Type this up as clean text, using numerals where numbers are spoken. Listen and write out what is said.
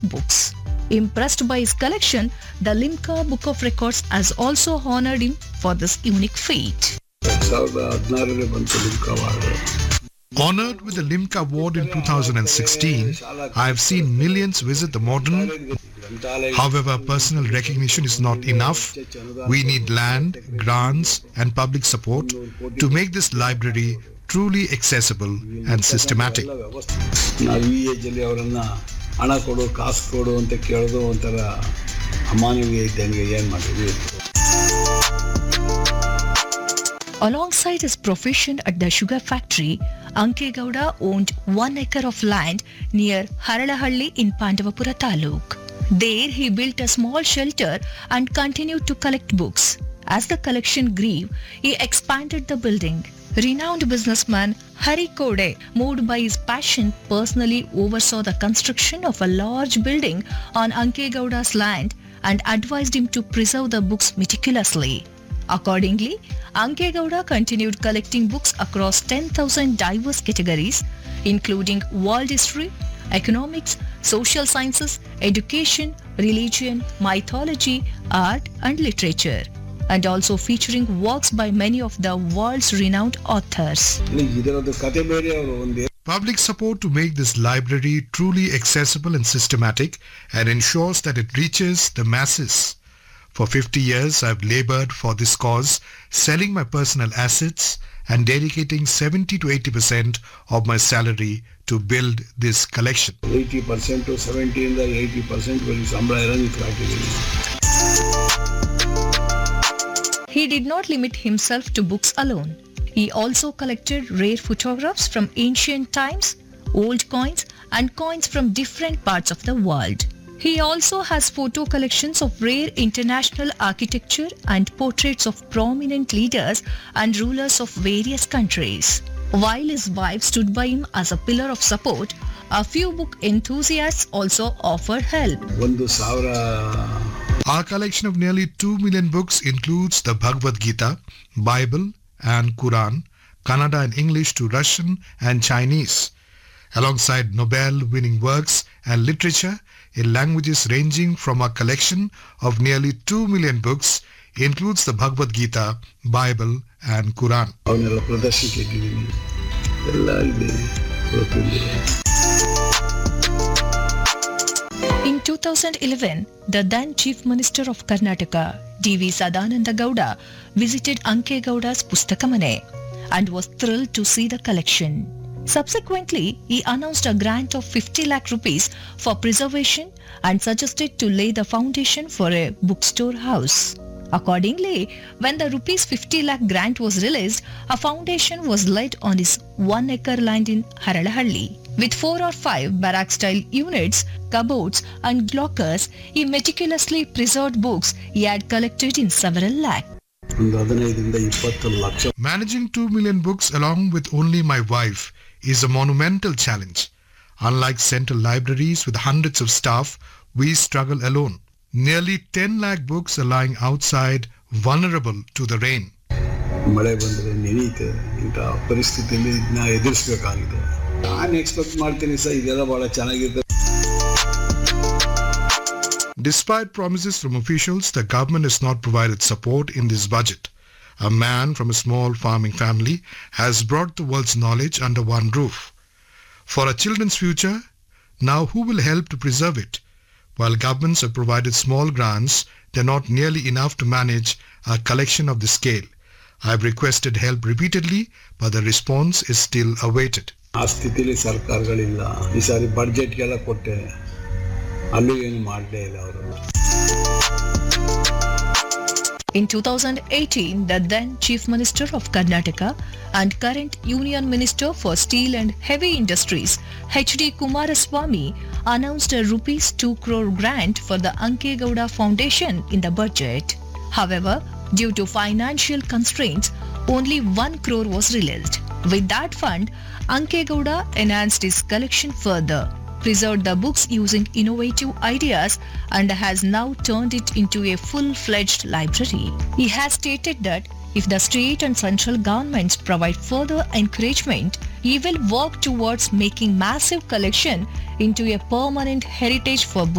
books. Impressed by his collection, the Limca Book of Records has also honored him for this unique feat. Honored with the Limca Award in 2016, I have seen millions visit the modern. However, personal recognition is not enough. We need land, grants and public support to make this library truly accessible and systematic. Alongside his profession at the sugar factory, Anke Gowda owned 1 acre of land near Haralahalli in Pandavapura Taluk. There he built a small shelter and continued to collect books. As the collection grew, he expanded the building. Renowned businessman Hari Kode, moved by his passion, personally oversaw the construction of a large building on Anke Gowda's land and advised him to preserve the books meticulously. Accordingly, Anke Gowda continued collecting books across 10,000 diverse categories, including world history, economics, social sciences, education, religion, mythology, art and literature, and also featuring works by many of the world's renowned authors. Public support to make this library truly accessible and systematic and ensures that it reaches the masses. For 50 years, I've labored for this cause, selling my personal assets and dedicating 70 to 80% of my salary to build this collection. 80% to 70 and 80% He did not limit himself to books alone. He also collected rare photographs from ancient times, old coins and coins from different parts of the world. He also has photo collections of rare international architecture and portraits of prominent leaders and rulers of various countries. While his wife stood by him as a pillar of support, a few book enthusiasts also offered help. Our collection of nearly 2 million books includes the Bhagavad Gita, Bible and Quran, Kannada and English to Russian and Chinese, alongside Nobel-winning works and literature in languages ranging from our collection of nearly 2 million books includes the Bhagavad Gita, Bible and Quran. In 2011, the then Chief Minister of Karnataka, D.V. Sadananda Gowda, visited Anke Gowda's Pustakamane and was thrilled to see the collection. Subsequently, he announced a grant of 50 lakh rupees for preservation and suggested to lay the foundation for a bookstore house. Accordingly, when the rupees 50 lakh grant was released, a foundation was laid on his 1 acre land in Haralahalli. With 4 or 5 barrack-style units, cupboards and lockers, he meticulously preserved books he had collected in several lakhs. Managing 2 million books along with only my wife is a monumental challenge. Unlike central libraries with hundreds of staff, we struggle alone. Nearly 10 lakh books are lying outside, vulnerable to the rain. Despite promises from officials, the government has not provided support in this budget. A man from a small farming family has brought the world's knowledge under one roof. For our children's future, now who will help to preserve it? While governments have provided small grants, they are not nearly enough to manage a collection of this scale. I have requested help repeatedly, but the response is still awaited. In 2018, the then Chief Minister of Karnataka and current Union Minister for Steel and Heavy Industries, H.D. Kumaraswamy, announced a rupees 2 crore grant for the Anke Gowda Foundation in the budget. However, due to financial constraints, only 1 crore was released. With that fund, Anke Gowda enhanced his collection further, preserved the books using innovative ideas and has now turned it into a full-fledged library. He has stated that If the state and central governments provide further encouragement, he will work towards making massive collection into a permanent heritage for